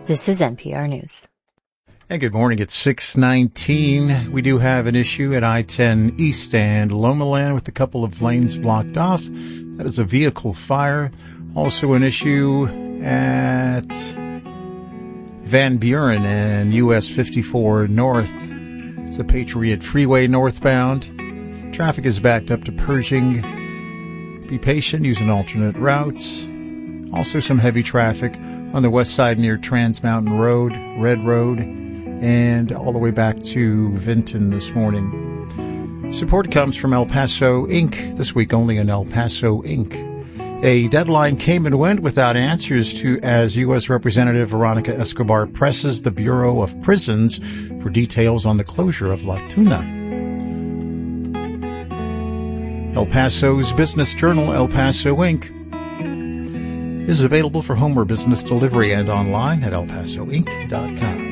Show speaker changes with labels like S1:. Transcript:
S1: This is NPR News.
S2: And good morning. It's 6:19. We do have an issue at I-10 East and Lomaland with a couple of lanes blocked off. That is a vehicle fire. Also an issue at Van Buren and US 54 North. It's a Patriot Freeway northbound. Traffic is backed up to Pershing. Be patient, use an alternate route. Also some heavy traffic on the west side near Trans Mountain Road, Red Road, and all the way back to Vinton this morning. Support comes from El Paso Inc. This week only in El Paso Inc. A deadline came and went without answers as U.S. Representative Veronica Escobar presses the Bureau of Prisons for details on the closure of La Tuna. El Paso's business journal, El Paso Inc., is available for home or business delivery and online at elpasoinc.com.